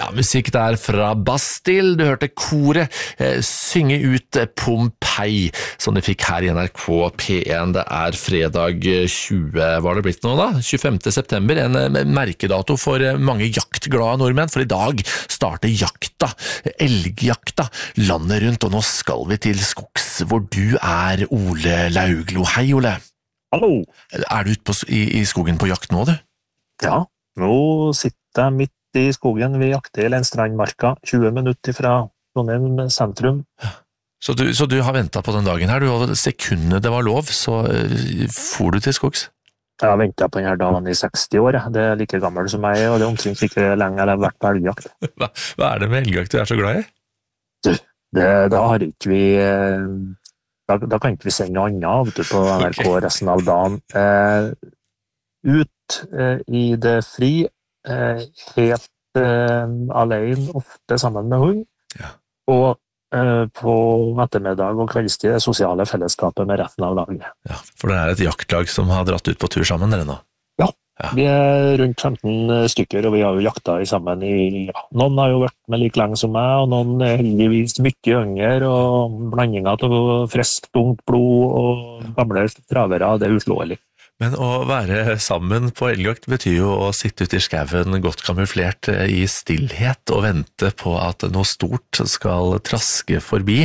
Ja, musikk der fra Bastille. Du hørte koret synge ut Pompeii, som de fikk her i NRK P1. Det er fredag 20, var det blitt nå da? 25. september, en merkedato for mange jaktglade nordmenn, for i dag starter jakta, elgjakta, landet rundt, og nå skal vi til skogs, hvor du er, Ole Lauglo. Hei, Ole. Hallo. Er du ute i skogen på jakt nå, du? Ja, nå sitter jeg midt i skogen ved jakter i Lenstrandmarka, 20 minutter fra Trondheim sentrum. Så du har ventet på den dagen her, du hadde sekundet det var lov, så for du til skogs? Jeg har ventet på denne dagen i 60 år, det er like gammel som meg, og det er omtrent like lenge jeg har vært på elgjakt. Hva er det med elgjakt du er så glad i? Da har ikke vi... Da kan ikke vi sende noe annet på NRK resten av dagen. Ut i det fri, helt alene, ofte sammen med hund, og på ettermiddag og kveldstid det sosiale fellesskapet med resten av laget. Ja, for det er et jaktlag som har dratt ut på tur sammen, dere nå? Ja, vi er rundt 15 stykker, og vi har jo jakta sammen noen har jo vært med like lenge som meg, og noen er heldigvis mye yngre, og blandinger av friskt, ungt blod og gamle travere, det er uslåelig. Men å være sammen på elgjakt betyr jo å sitte ute i skauen godt kamuflert i stillhet og vente på at noe stort skal traske forbi.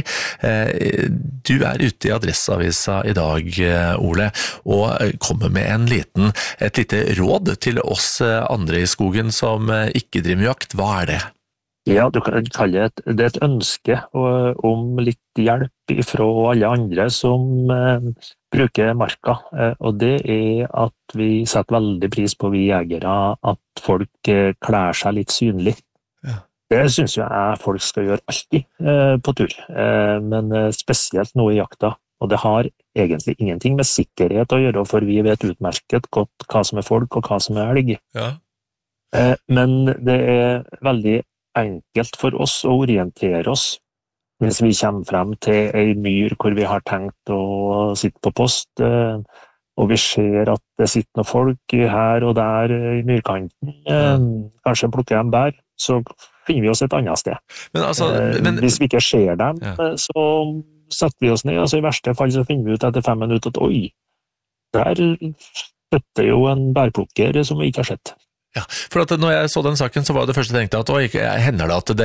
Du er ute i Adresseavisa i dag, Ole, og kommer med et lite råd til oss andre i skogen som ikke driver med jakt. Hva er det? Ja, du kan kalle det et ønske om litt hjelp fra alle andre som bruker marka, og det er at vi setter veldig pris på vi jegere at folk klær seg litt synlig. Ja. Det synes jeg folk skal gjøre alltid på tur, men spesielt nå i jakta, og det har egentlig ingenting med sikkerhet å gjøre, for vi vet utmerket godt hva som er folk og hva som er elg. Ja. Men det er veldig enkelt for oss å orientere oss hvis vi kommer frem til en myr hvor vi har tenkt å sitte på post, og vi ser at det sitter noen folk her og der i myrkanten, kanskje plukker de bær, så finner vi oss et annet sted. Hvis vi ikke ser dem, så setter vi oss ned, og så i verste fall så finner vi ut etter 5 minutter at oi, der støtter jo en bærplukker som vi ikke har sett. Ja, for at når jeg så den saken, så var det første jeg tenkte at hender det at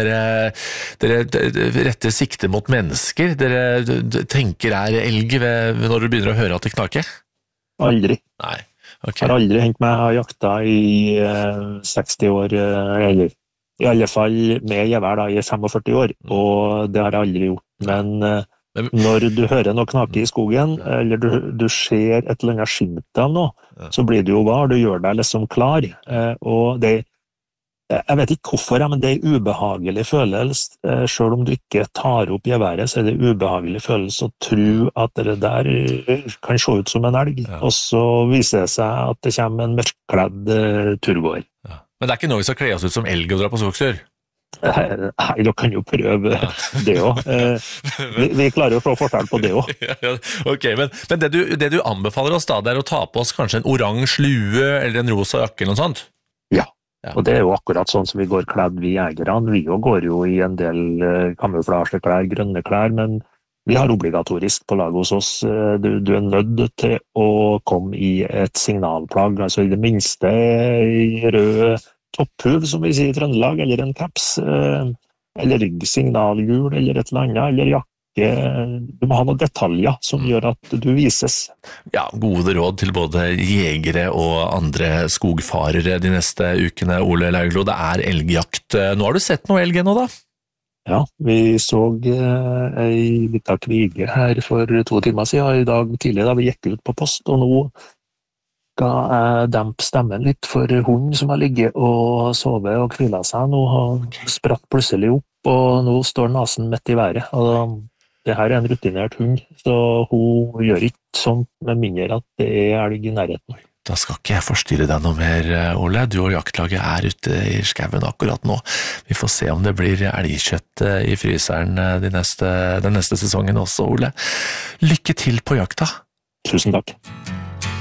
dere retter sikte mot mennesker? Dere tenker elg når du begynner å høre at det knaker? Aldri. Nei, ok. Jeg har aldri hengt meg, jeg har jakta i 60 år, eller i alle fall med gevær da, i 45 år, og det har jeg aldri gjort, men når du hører noe knake i skogen, eller du ser et eller annet skimt av noe, så blir du jo var, du gjør deg liksom klar, og det, jeg vet ikke hvorfor, men det er ubehagelig følelse, selv om du ikke tar opp geværet, så er det ubehagelig følelse å tro at det der kan se ut som en elg, og så viser det seg at det kommer en mørkkledd turgåer. Ja. Men det er ikke noe vi skal kle oss ut som elg og dra på skogstur? Nei, dere kan jo prøve det også. Vi klarer å få fortell på det også. Ja, ok, men det du anbefaler oss da, det er å ta på oss kanskje en oransje lue eller en rosa jakke eller noe sånt? Ja, og det er jo akkurat sånn som vi går kledd vi jegerne. Vi går jo i en del kamuflasjeklær, grønne klær, men vi har obligatorisk på lag hos oss. Du er nødt til å komme i et signalplagg, altså i det minste i rød topphuv, som vi sier i Trøndelag, eller en caps, eller signalhjul, eller et eller annet, eller jakke. Du må ha noen detaljer som gjør at du vises. Ja, gode råd til både jegere og andre skogfarere de neste ukene, Ole Lauglo. Det er elgjakt. Nå har du sett noe elg ennå da? Ja, vi så en liten kvige her for 2 timer siden, i dag tidlig da vi gikk ut på post, og nå skal jeg dempe stemmen litt for hunden som har ligget og sovet og kvilet seg. Nå har spratt plutselig opp, og nå står nasen midt i været. Og det her er en rutinert hund, så hun gjør ikke sånt med mindre at det er elg i nærheten. Da skal ikke jeg forstyrre deg noe mer, Ole. Du og jaktlaget er ute i skauen akkurat nå. Vi får se om det blir elgkjøtt i fryseren den neste sesongen også, Ole. Lykke til på jakta! Tusen takk!